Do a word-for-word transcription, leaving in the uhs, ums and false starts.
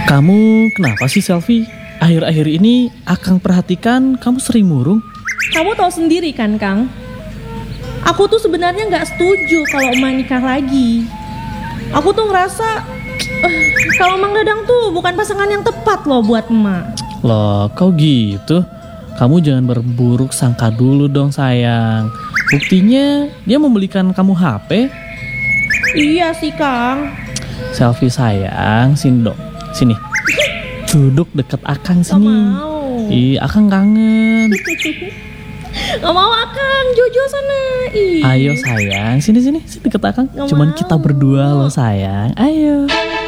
Kamu kenapa sih Selfie? Akhir-akhir ini Akang perhatikan kamu sering murung. Kamu tahu sendiri kan, Kang? Aku tuh sebenarnya nggak setuju kalau emak nikah lagi. Aku tuh ngerasa uh, kalau Mang Dadang tuh bukan pasangan yang tepat loh buat emak. Loh, kok gitu? Kamu jangan berburuk sangka dulu dong sayang. Buktinya dia membelikan kamu H P. Iya sih, Kang. Selfie sayang, sini dong. Sini. Duduk deket Akang Gak sini. mau. Ih, Akang kangen. Gak mau, Akang. Jojo sana. Ih. Ayo sayang, sini sini, sini deket Akang. Gak Cuman mau. kita berdua loh sayang. Ayo.